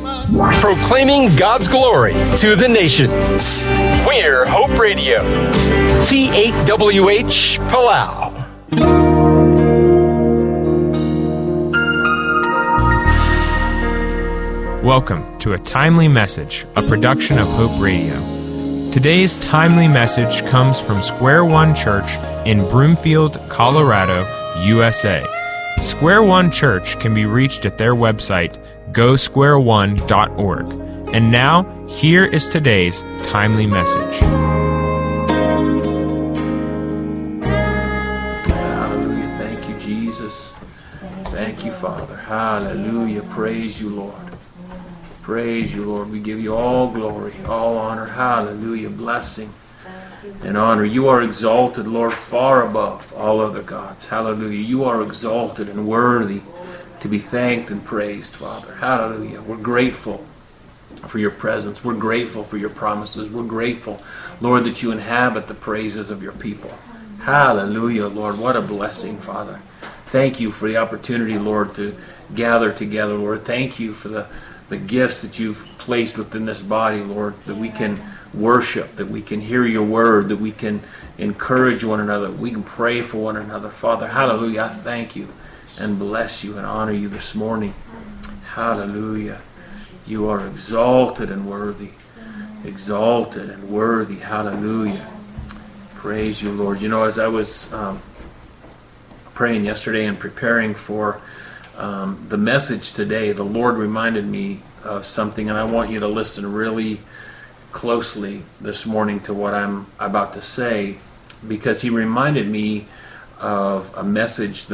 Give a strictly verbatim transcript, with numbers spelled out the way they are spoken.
Proclaiming God's glory to the nations. We're Hope Radio. T eight W H Palau. Welcome to A Timely Message, a production of Hope Radio. Today's timely message comes from Square One Church in Broomfield, Colorado, U S A. Square One Church can be reached at their website, go square one dot org. And now, here is today's timely message. Hallelujah. Thank you, Jesus. Thank you, Father. Hallelujah. Praise you, Lord. Praise you, Lord. We give you all glory, all honor. Hallelujah. Blessing and honor. You are exalted, Lord, far above all other gods. Hallelujah. You are exalted and worthy to be thanked and praised, Father. Hallelujah. We're grateful for your presence. We're grateful for your promises. We're grateful, Lord, that you inhabit the praises of your people. Hallelujah, Lord. What a blessing, Father. Thank you for the opportunity, Lord, to gather together, Lord. Thank you for the the gifts that you've placed within this body, Lord, that we can worship, that we can hear your word, that we can encourage one another, we can pray for one another. Father, hallelujah, I thank you and bless you and honor you this morning. Hallelujah. You are exalted and worthy. Exalted and worthy. Hallelujah. Praise you, Lord. You know, as I was um, praying yesterday and preparing for Um, the message today, the Lord reminded me of something, and I want you to listen really closely this morning to what I'm about to say, because He reminded me of a message that